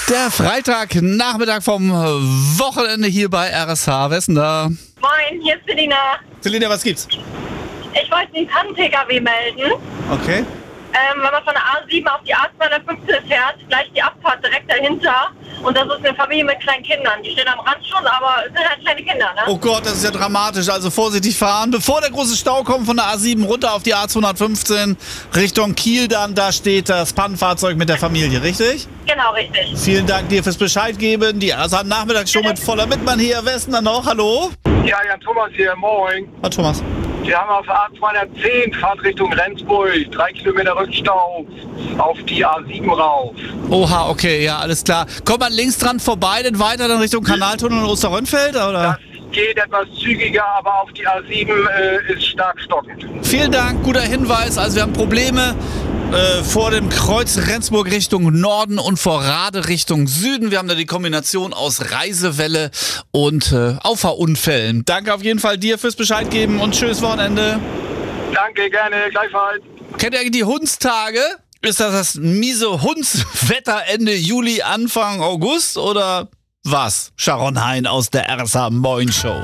Der Freitagnachmittag vom Wochenende hier bei RSH. Wer ist denn da? Moin, hier ist Selina. Selina, was gibt's? Ich wollte einen Pferden-Pkw melden. Okay. Wenn man von der A7 auf die A215 fährt, gleich die Abfahrt direkt dahinter. Und das ist eine Familie mit kleinen Kindern. Die stehen am Rand schon, aber es sind halt kleine Kinder, ne? Oh Gott, das ist ja dramatisch. Also vorsichtig fahren. Bevor der große Stau kommt von der A7 runter auf die A215 Richtung Kiel dann, da steht das Pannenfahrzeug mit der Familie, richtig? Genau, richtig. Vielen Dank dir fürs Bescheid geben. Die Nachmittagsshow mit voller Mitmann hier. Wer ist denn da noch? Hallo? Ja, Thomas hier, moin. Ah, Thomas. Wir haben auf A210 Fahrt Richtung Rendsburg, 3 Kilometer Rückstau auf die A7 rauf. Oha, okay, ja, alles klar. Kommt man links dran vorbei, dann weiter dann Richtung Kanaltunnel und Osterrönfeld, oder? Das geht etwas zügiger, aber auf die A7 ist stark stockend. Vielen Dank, guter Hinweis. Also wir haben Probleme vor dem Kreuz Rendsburg Richtung Norden und vor Rade Richtung Süden. Wir haben da die Kombination aus Reisewelle und Auffahrunfällen. Danke auf jeden Fall dir fürs Bescheid geben und schönes Wochenende. Danke, gerne, gleichfalls. Kennt ihr die Hundstage? Ist das miese Hundswetter Ende Juli, Anfang August oder was? Sharon Hein aus der RSH Moin Show.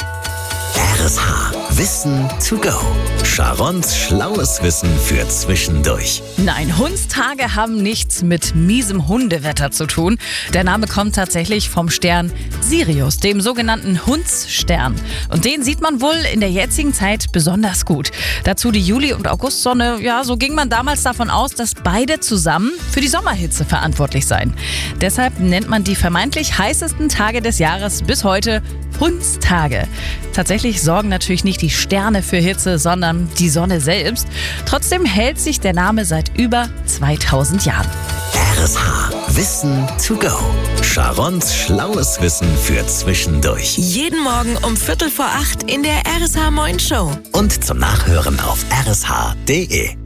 RSH Wissen to go. Sharons schlaues Wissen für zwischendurch. Nein, Hundstage haben nichts mit miesem Hundewetter zu tun. Der Name kommt tatsächlich vom Stern Sirius, dem sogenannten Hundsstern. Und den sieht man wohl in der jetzigen Zeit besonders gut. Dazu die Juli- und Augustsonne. Ja, so ging man damals davon aus, dass beide zusammen für die Sommerhitze verantwortlich seien. Deshalb nennt man die vermeintlich heißesten Tage des Jahres bis heute Hundstage. Tatsächlich sorgen natürlich nicht die Sterne für Hitze, sondern die Sonne selbst. Trotzdem hält sich der Name seit über 2000 Jahren. RSH Wissen to go. Sharons schlaues Wissen für zwischendurch. Jeden Morgen um 7:45 in der RSH Moin Show. Und zum Nachhören auf rsh.de.